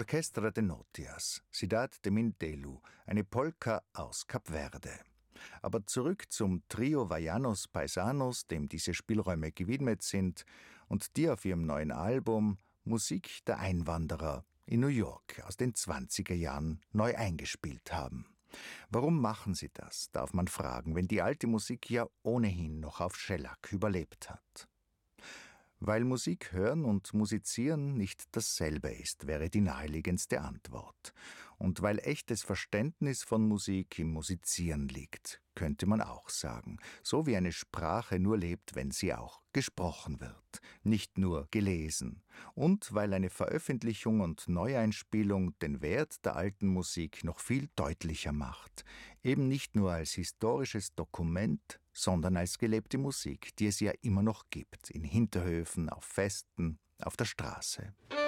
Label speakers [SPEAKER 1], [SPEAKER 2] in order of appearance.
[SPEAKER 1] Orchestra de Notias, Cidade de Mindelo, eine Polka aus Kap Verde. Aber zurück zum Trio Vaianos Paisanos, dem diese Spielräume gewidmet sind und die auf ihrem neuen Album Musik der Einwanderer in New York aus den 20er Jahren neu eingespielt haben. Warum machen sie das, darf man fragen, wenn die alte Musik ja ohnehin noch auf Schellack überlebt hat. Weil Musik hören und musizieren nicht dasselbe ist, wäre die naheliegendste Antwort. Und weil echtes Verständnis von Musik im Musizieren liegt, könnte man auch sagen. So wie eine Sprache nur lebt, wenn sie auch gesprochen wird, nicht nur gelesen. Und weil eine Veröffentlichung und Neueinspielung den Wert der alten Musik noch viel deutlicher macht. Eben nicht nur als historisches Dokument, sondern als gelebte Musik, die es ja immer noch gibt, in Hinterhöfen, auf Festen, auf der Straße.